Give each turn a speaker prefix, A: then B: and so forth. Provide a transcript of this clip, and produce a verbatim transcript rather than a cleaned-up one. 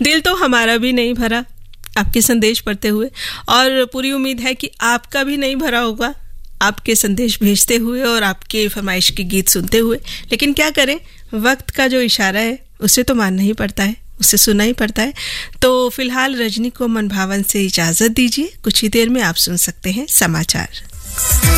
A: दिल तो हमारा भी नहीं भरा आपके संदेश पढ़ते हुए, और पूरी उम्मीद है कि आपका भी नहीं भरा होगा आपके संदेश भेजते हुए और आपके फरमाइश के गीत सुनते हुए। लेकिन क्या करें, वक्त का जो इशारा है उसे तो मानना ही पड़ता है, उसे सुनना ही पड़ता है। तो फिलहाल रजनी को मन भावन से इजाज़त दीजिए। कुछ ही देर में आप सुन सकते हैं समाचार।